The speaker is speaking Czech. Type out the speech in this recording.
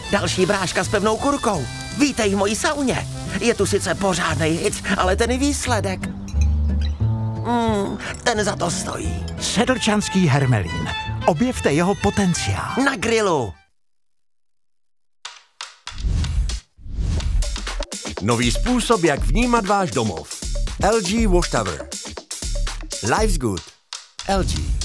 další bráška s pevnou kurkou. Vítej v mojí sauně. Je tu sice pořádnej hit, ale ten výsledek... ten za to stojí. Sedlčanský hermelín. Objevte jeho potenciál. Na grilu. Nový způsob, jak vnímat váš domov. LG Wash Tower. Life's good. LG.